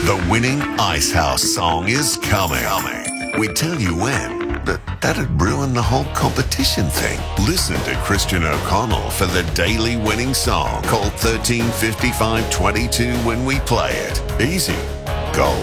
The winning Icehouse song is coming. We'd tell you when, but that'd ruin the whole competition thing. Listen to Christian O'Connell for the daily winning song. Call 135522 when we play it. Easy. Go.